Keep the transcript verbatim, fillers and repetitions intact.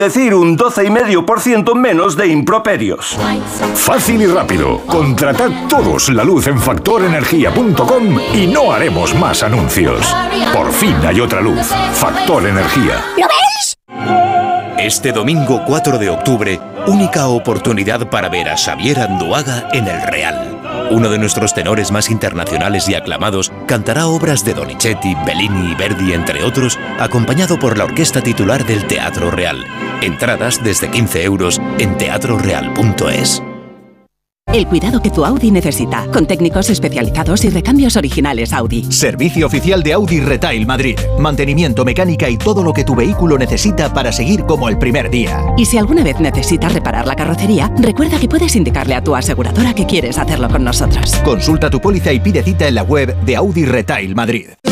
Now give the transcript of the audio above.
Es decir, un doce coma cinco por ciento menos de improperios. Fácil y rápido. Contratad todos la luz en factor energía punto com y no haremos más anuncios. Por fin hay otra luz. Factor Energía. ¿Lo ves? Este domingo cuatro de octubre, única oportunidad para ver a Xavier Anduaga en El Real. Uno de nuestros tenores más internacionales y aclamados cantará obras de Donizetti, Bellini y Verdi, entre otros, acompañado por la orquesta titular del Teatro Real. Entradas desde quince euros en teatro real punto es. El cuidado que tu Audi necesita, con técnicos especializados y recambios originales Audi. Servicio oficial de Audi Retail Madrid. Mantenimiento, mecánica y todo lo que tu vehículo necesita para seguir como el primer día. Y si alguna vez necesitas reparar la carrocería, recuerda que puedes indicarle a tu aseguradora que quieres hacerlo con nosotros. Consulta tu póliza y pide cita en la web de Audi Retail Madrid.